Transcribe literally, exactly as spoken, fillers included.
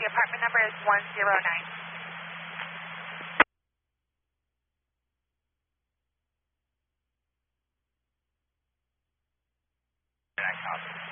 The apartment number is one zero nine. I copy.